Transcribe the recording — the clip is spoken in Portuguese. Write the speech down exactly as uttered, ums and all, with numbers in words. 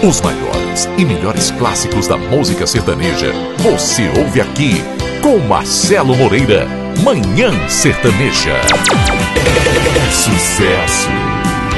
Os maiores e melhores clássicos da música sertaneja você ouve aqui com Marcelo Moreira. Manhã Sertaneja. É sucesso.